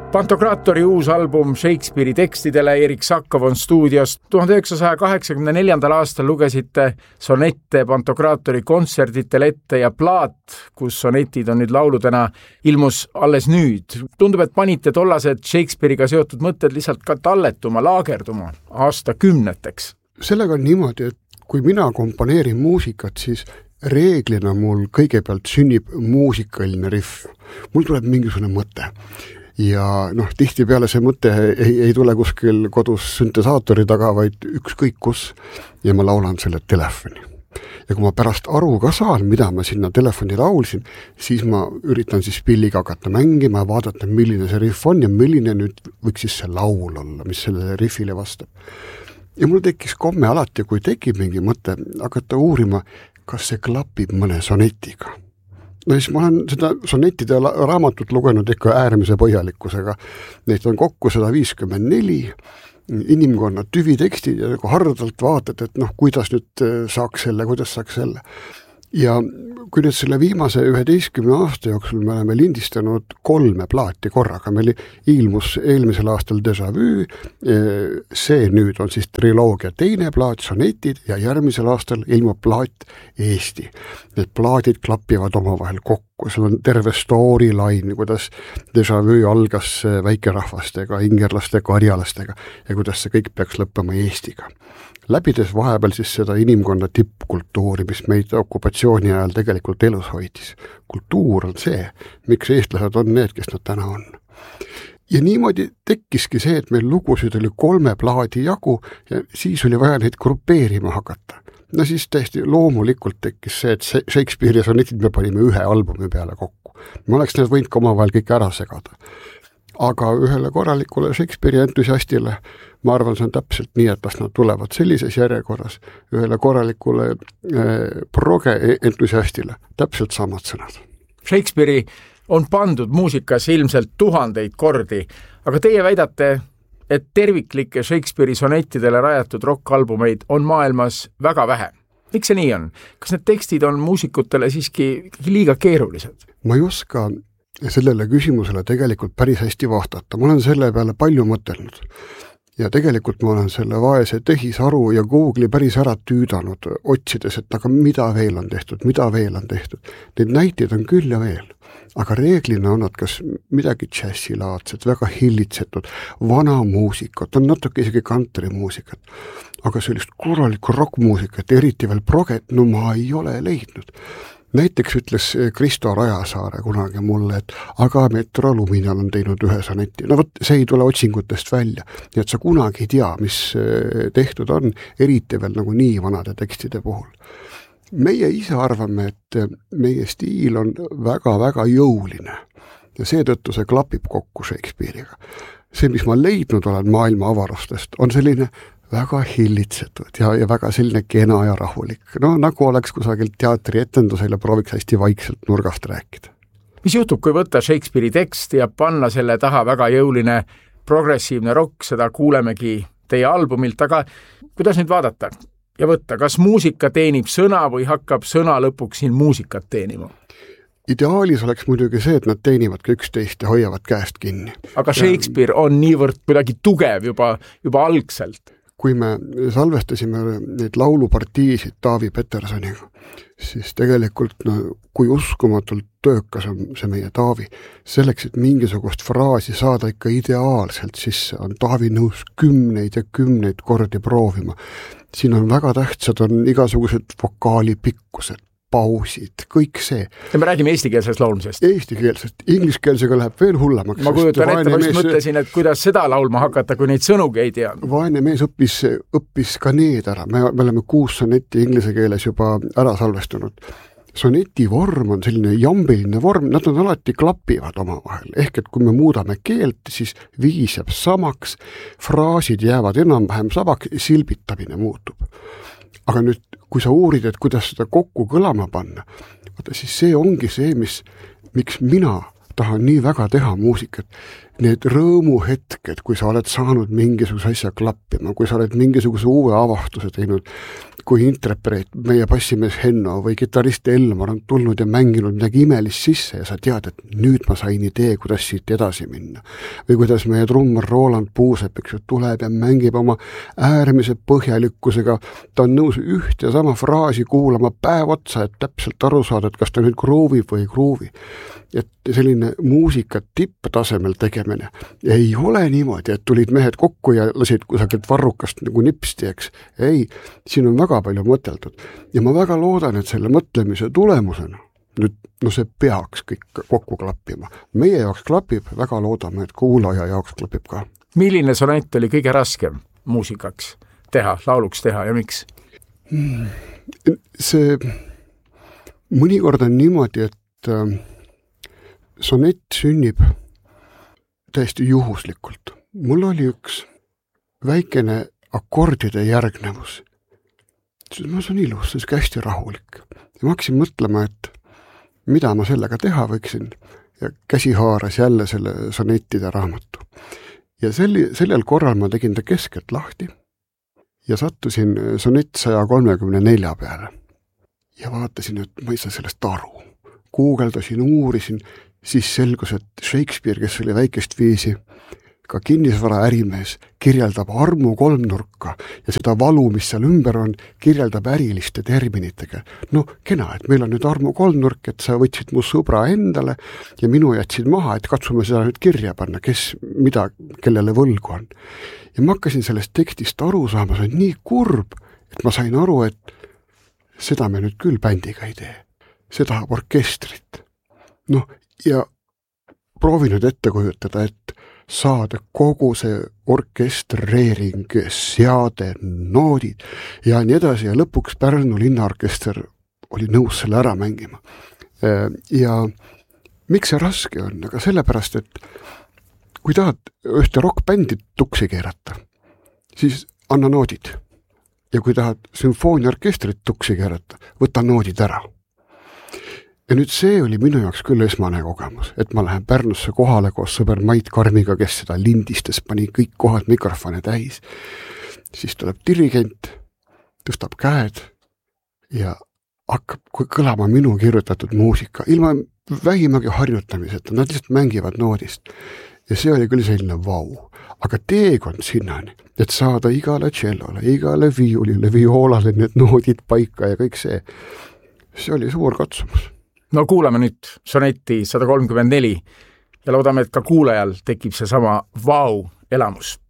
Pantokraatori uus album Shakespeare'i tekstidele Erik Sakov on stuudios. 1984. aastal lugesite sonette Pantokraatori kontserditel ette ja plaat, kus sonetid on nüüd lauludena, ilmus alles nüüd. Tundub, et panite tollased Shakespeare'iga seotud mõtted lihtsalt ka talletuma, laagerduma aastakümneteks. Sellega on niimoodi, et kui mina komponeerin muusikat, siis reeglina mul kõigepealt sünnib muusikaline riff. Mul tuleb mingisugune mõte. Ja tihtipeale see mõte ei tule kuskil kodus süntesaatori taga, vaid ükskõik kus, ja ma laulan selle telefoni. Ja kui ma pärast aru ka saan, mida ma sinna telefoni laulsin, siis ma üritan siis pilliga hakata mängima ja vaadata, milline see riff on ja milline nüüd võiks siis see laul olla, mis sellele riffile vastab. Ja mul tekkis komme alati, kui tekib mingi mõte, hakata uurima, kas see klapib mõne sonetiga. Siis ma olen seda sonetide raamatut lugenud ikka äärmise põhjalikkusega. Neid on kokku 154 inimkonna tüvitekstid ja hardalt vaatad, et kuidas nüüd saaks selle. Ja kui nüüd selle viimase 11 aasta jooksul me oleme lindistanud 3 plaati korraga, meil ilmus eelmisel aastal Déjà Vu, see nüüd on siis triloogia teine plaat, sonetid, ja järgmisel aastal ilmub plaat Eesti. Need plaadid klappivad omavahel kokku, seal on terve storyline, kuidas Déjà Vu algas väikerahvastega, ingerlaste, karjalastega ja kuidas see kõik peaks lõppema Eestiga. Läbides vahepeal siis seda inimkonna tippkultuuri, mis meid okupatsiooni ajal tegelikult elus hoidis. Kultuur on see, miks eestlased on need, kes nad täna on. Ja niimoodi tekkiski see, et meil lugusid oli 3 plaadi jagu ja siis oli vaja neid grupeerima hakata. Siis täiesti loomulikult tekkis see, et Shakespeare'i sonetid me panime ühe albumi peale kokku. Me oleks need võinud ka omavahel kõik ära segada. Aga ühele korralikule Shakespeare'i entusiastile, ma arvan, see on täpselt nii, et nad tulevad sellises järjekorras, ühele korralikule proge entusiastile täpselt samad sõnad. Shakespeare'i on pandud muusikas ilmselt 1000 kordi, aga teie väidate, et terviklikke Shakespeare'i sonettidele rajatud rockalbumeid on maailmas väga vähe. Miks see nii on? Kas need tekstid on muusikutele siiski liiga keerulised? Ma ei oska sellele küsimusele tegelikult päris hästi vastata. Ma olen selle peale palju mõtelnud. Ja tegelikult ma olen selle vaese tehisaru ja Google'i päris ära tüüdanud, otsides, et aga mida veel on tehtud. Neid näiteid on küll ja veel. Aga reeglina on nad kas midagi džässilaadset, väga hillitsetud, vana muusikat, on natuke isegi countrymuusikat. Aga sellist korralikku rockmuusikat, eriti veel proget, ma ei ole leidnud. Näiteks ütles Kristo Rajasaare kunagi mulle, et aga Metro Luminal on teinud ühe soneti. See ei tule otsingutest välja, nii et sa kunagi ei tea, mis tehtud on, eriti veel nagu nii vanade tekstide puhul. Meie ise arvame, et meie stiil on väga-väga jõuline ja seetõttu see klapib kokku Shakespeare'iga. See, mis ma leidnud olen maailma avarustest, on selline väga hillitsetud ja väga selline kena ja rahulik. Nagu oleks kusagil teatri etendusel ja prooviks hästi vaikselt nurgast rääkida. Mis juhtub, kui võtta Shakespeare'i tekst ja panna selle taha väga jõuline progressiivne rock, seda kuulemegi teie albumilt, aga kuidas nüüd vaadata ja võtta, kas muusika teenib sõna või hakkab sõna lõpuks siin muusikat teenima? Ideaalis oleks muidugi see, et nad teenivad ka üksteist ja hoiavad käest kinni. Aga Shakespeare on niivõrd kuidagi tugev juba algselt. Kui me salvestasime neid laulupartiisid Taavi Petersoniga, siis tegelikult kui uskumatult töökas on see meie Taavi. Selleks, et mingisugust fraasi saada ikka ideaalselt sisse, on Taavi nõus 10 kordi proovima. Siin on väga tähtsad, on igasugused vokaali pikkused, pausid, kõik see. Ja me räägime eestikeelsest laulmisest. Eestikeelsest. Ingliskeelsega läheb veel hullemaks. Ma kujutan ette, ma mõtlesin, et kuidas seda laulma hakata, kui neid sõnugi ei tea. Vaene mees õppis ka need ära. Me oleme 6 sonetti inglise keeles juba ära salvestunud. Soneti vorm on selline jambiline vorm, nad on alati klapivad omavahel. Ehk et kui me muudame keelt, siis viis jääb samaks, fraasid jäävad enam-vähem samaks, silbitamine muutub. Aga nüüd, kui sa uurid, et kuidas seda kokku kõlama panna, siis see ongi see, miks mina tahan nii väga teha muusikat. Need rõõmuhetked, kui sa oled saanud mingisuguse asja klappima, kui sa oled mingisuguse uue avastuse teinud, kui interpreet, meie bassimees Henno või kitarrist Elmar on tulnud ja mänginud midagi imelist sisse ja sa tead, et nüüd ma sain idee, kuidas siit edasi minna. Või kuidas meie trummar Roland Puusepp, eks ju, tuleb ja mängib oma äärmise põhjalikkusega, ta on nõus üht ja sama fraasi kuulama päev otsa, et täpselt aru saada, et kas ta nüüd gruuvib või ei gruuvi. Et selline muusika tipptasemel tegemine ei ole niimoodi, et tulid mehed kokku ja lasid kusagilt varrukast nagu nipsti, eks. Ei, siin on väga palju mõteldud. Ja ma väga loodan, et selle mõtlemise tulemusena nüüd, see peaks kõik kokku klappima. Meie jaoks klapib, väga loodame, et kuulaja jaoks klapib ka. Milline sonett oli kõige raskem muusikaks teha, lauluks teha ja miks? See mõnikord on niimoodi, et sonett sünnib täiesti juhuslikult. Mul oli üks väikene akordide järgnevus. See on ilus, see on hästi rahulik. Ja ma hakkasin mõtlema, et mida ma sellega teha võiksin ja käsi haaras jälle selle sonettide raamatu. Ja sellel korral ma tegin ta keskelt lahti ja sattusin sonett 134 peale. Ja vaatasin, et ma ei saa sellest aru. Guugeldasin, uurisin, siis selgus, et Shakespeare, kes oli väikest viisi, ka kinnisvara ärimees, kirjeldab armu kolmnurka ja seda valu, mis seal ümber on, kirjeldab äriliste terminitega. Kena, et meil on nüüd armu kolmnurk, et sa võtsid mu sõbra endale ja minu jätsid maha, et katsume seda nüüd kirja panna, kes mida, kellele võlgu on. Ja ma hakkasin sellest tekstist aru saama, see on nii kurb, et ma sain aru, et seda me nüüd küll bändiga ei tee. See tahab orkestrit. Ja proovin nüüd ette kujutada, et saada kogu see orkestreering, seade, noodid ja nii edasi ja lõpuks Pärnu linnaorkester oli nõus selle ära mängima. Ja miks see raske on? Aga sellepärast, et kui tahad ühte rockbändi tuksi keerata, siis anna noodid. Ja kui tahad sümfooniaorkestrit tuksi keerata, võta noodid ära. Ja nüüd see oli minu jaoks küll esmane kogemus, et ma lähen Pärnusse kohale koos sõber Mait Karmiga, kes seda lindistes pani kõik kohad mikrofone täis. Siis tuleb dirigent, tõstab käed ja hakkab kõlama minu kirjutatud muusika, ilma vähimagi harjutamiseta, nad lihtsalt mängivad noodist. Ja see oli küll selline vau. Aga teekond sinnani, et saada igale tšellole, igale viiulile, vioolale need noodid paika ja kõik see oli suur katsumus. Kuulame nüüd sonetti 134 ja loodame, et ka kuulajal tekib see sama vau elamus.